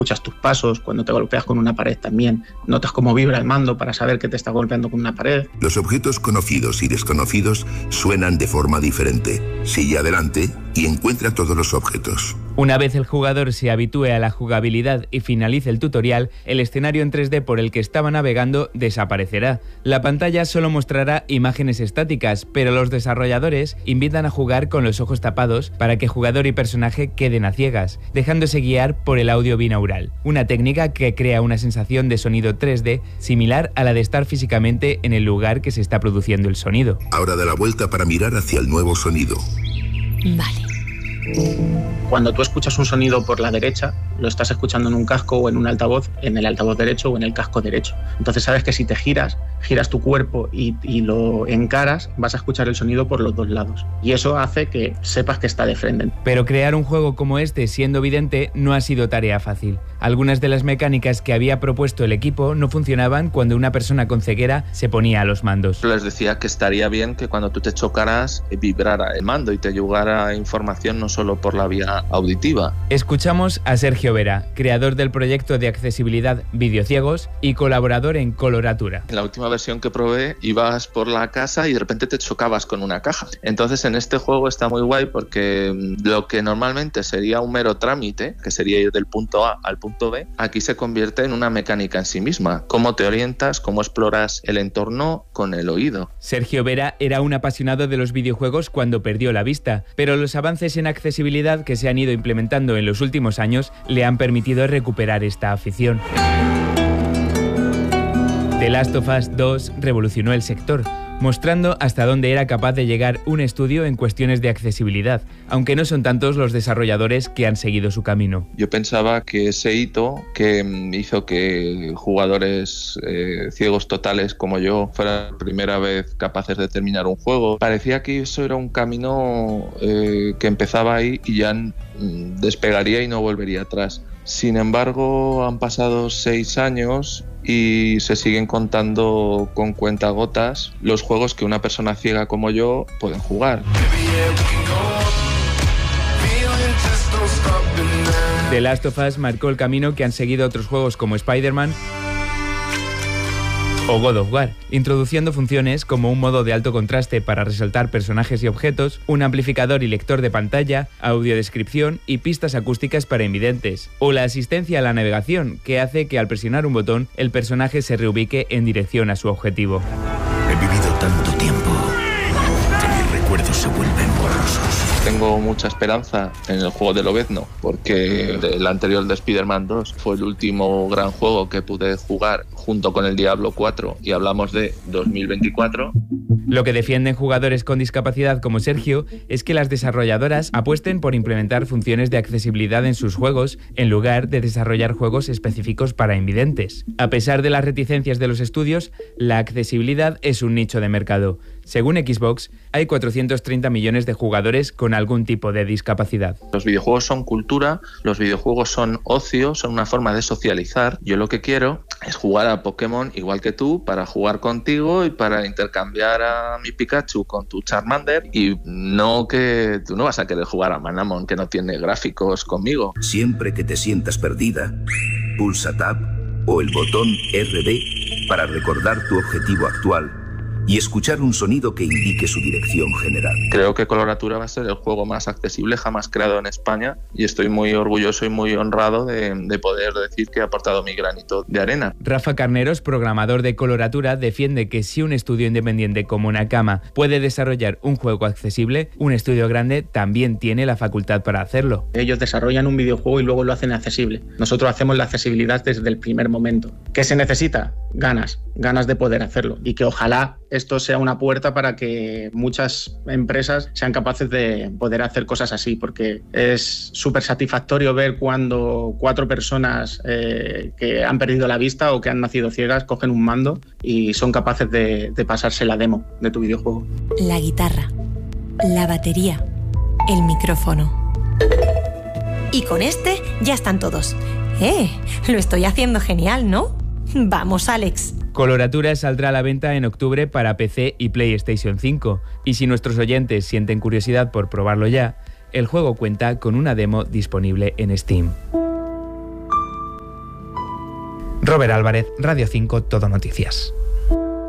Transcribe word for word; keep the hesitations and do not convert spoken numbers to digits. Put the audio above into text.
escuchas tus pasos, cuando te golpeas con una pared también, notas cómo vibra el mando para saber que te está golpeando con una pared. Los objetos conocidos y desconocidos suenan de forma diferente. Sigue adelante y encuentra todos los objetos. Una vez el jugador se habitúe a la jugabilidad y finalice el tutorial, el escenario en tres D por el que estaba navegando desaparecerá. La pantalla solo mostrará imágenes estáticas, pero los desarrolladores invitan a jugar con los ojos tapados para que jugador y personaje queden a ciegas, dejándose guiar por el audio binaural, una técnica que crea una sensación de sonido tres D similar a la de estar físicamente en el lugar que se está produciendo el sonido. Ahora da la vuelta para mirar hacia el nuevo sonido. Vale. Cuando tú escuchas un sonido por la derecha, lo estás escuchando en un casco o en un altavoz, en el altavoz derecho o en el casco derecho. Entonces sabes que si te giras, giras tu cuerpo y, y lo encaras, vas a escuchar el sonido por los dos lados. Y eso hace que sepas que está de frente. Pero crear un juego como este siendo vidente no ha sido tarea fácil. Algunas de las mecánicas que había propuesto el equipo no funcionaban cuando una persona con ceguera se ponía a los mandos. Les decía que estaría bien que cuando tú te chocaras vibrara el mando y te llegara información no solo por la vía auditiva. Escuchamos a Sergio Vera, creador del proyecto de accesibilidad Videociegos y colaborador en Coloratura. En la última versión que probé, ibas por la casa y de repente te chocabas con una caja. Entonces en este juego está muy guay porque lo que normalmente sería un mero trámite, que sería ir del punto A al punto B, aquí se convierte en una mecánica en sí misma. Cómo te orientas, cómo exploras el entorno con el oído. Sergio Vera era un apasionado de los videojuegos cuando perdió la vista, pero los avances en accesibilidad que se han ido implementando en los últimos años le han permitido recuperar esta afición. The Last of Us dos revolucionó el sector, mostrando hasta dónde era capaz de llegar un estudio en cuestiones de accesibilidad, aunque no son tantos los desarrolladores que han seguido su camino. Yo pensaba que ese hito que hizo que jugadores eh, ciegos totales como yo fueran por primera vez capaces de terminar un juego, parecía que eso era un camino eh, que empezaba ahí y ya mm, despegaría y no volvería atrás. Sin embargo, han pasado seis años y se siguen contando con cuentagotas los juegos que una persona ciega como yo pueden jugar. The Last of Us marcó el camino que han seguido otros juegos como Spider-Man o God of War, introduciendo funciones como un modo de alto contraste para resaltar personajes y objetos, un amplificador y lector de pantalla, audiodescripción y pistas acústicas para invidentes, o la asistencia a la navegación, que hace que al presionar un botón el personaje se reubique en dirección a su objetivo. He vivido tanto tiempo que mis recuerdos se vuelven borrosos. Tengo mucha esperanza en el juego de Lobezno, porque el anterior de Spider-Man dos fue el último gran juego que pude jugar junto con el Diablo cuatro y hablamos de dos mil veinticuatro. Lo que defienden jugadores con discapacidad como Sergio es que las desarrolladoras apuesten por implementar funciones de accesibilidad en sus juegos en lugar de desarrollar juegos específicos para invidentes. A pesar de las reticencias de los estudios, la accesibilidad es un nicho de mercado. Según Xbox, hay cuatrocientos treinta millones de jugadores con algún tipo de discapacidad. Los videojuegos son cultura, los videojuegos son ocio, son una forma de socializar. Yo lo que quiero es jugar a Pokémon igual que tú, para jugar contigo y para intercambiar a mi Pikachu con tu Charmander, y no que tú no vas a querer jugar a Manamon que no tiene gráficos conmigo. Siempre que te sientas perdida, pulsa Tab o el botón R D para recordar tu objetivo actual y escuchar un sonido que indique su dirección general. Creo que Coloratura va a ser el juego más accesible jamás creado en España y estoy muy orgulloso y muy honrado de, de poder decir que he aportado mi granito de arena. Rafa Carneros, programador de Coloratura, defiende que si un estudio independiente como Nakama puede desarrollar un juego accesible, un estudio grande también tiene la facultad para hacerlo. Ellos desarrollan un videojuego y luego lo hacen accesible. Nosotros hacemos la accesibilidad desde el primer momento. ¿Qué se necesita? Ganas, ganas de poder hacerlo, y que ojalá esto sea una puerta para que muchas empresas sean capaces de poder hacer cosas así, porque es súper satisfactorio ver cuando cuatro personas eh, que han perdido la vista o que han nacido ciegas cogen un mando y son capaces de, de pasarse la demo de tu videojuego. La guitarra, la batería, el micrófono. Y con este ya están todos. ¡Eh! Lo estoy haciendo genial, ¿no? Vamos, Alex. Coloratura saldrá a la venta en octubre para P C y PlayStation cinco, y si nuestros oyentes sienten curiosidad por probarlo ya, el juego cuenta con una demo disponible en Steam. Robert Álvarez, Radio cinco, Todo Noticias.